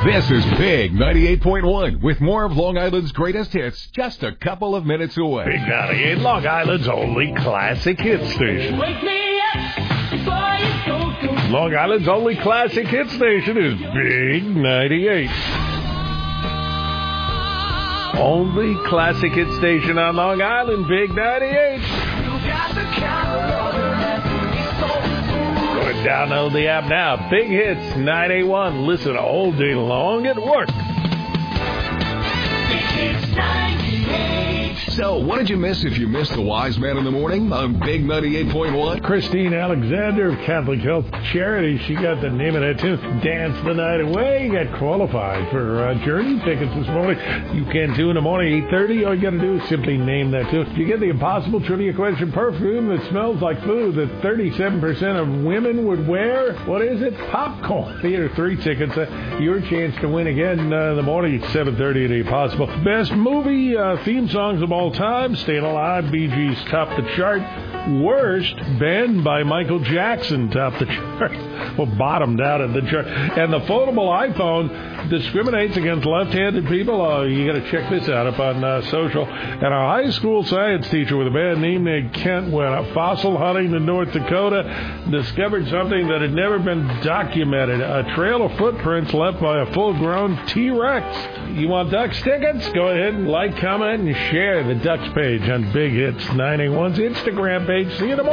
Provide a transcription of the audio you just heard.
This is Big 98.1 with more of Long Island's greatest hits just a couple of minutes away. Big 98, Long Island's only classic hit station. Wake me up before you go. Long Island's only classic hit station is Big 98. Only classic hit station on Long Island, Big 98. Go and download the app now. Big Hits 981. Listen all day long at work. Big Hits 98. So, what did you miss if you missed the Wise Man in the Morning on Big 98.1? Christine Alexander of Catholic Health Charity, she got the name of that tune, Dance the Night Away. Got qualified for Journey tickets this morning. You can too in the morning, 8:30. All you got to do is simply name that tune. You get the impossible trivia question, perfume that smells like food that 37% of women would wear. What is it? Popcorn. Theater 3 tickets. Your chance to win again in the morning at 7:30 at the Impossible. Best movie theme songs of all time, Staying Alive, Bee Gees top the chart. Worst, Banned by Michael Jackson top the chart. Well, bottomed out of the chart. And the foldable iPhone discriminates against left-handed people. You got to check this out up on social. And a high school science teacher with a bad name named Kent went up fossil hunting to North Dakota, discovered something that had never been documented, a trail of footprints left by a full-grown T-Rex. You want Ducks tickets? Go ahead and like, comment, and share the Ducks page on Big Hits 981's Instagram page. See you tomorrow.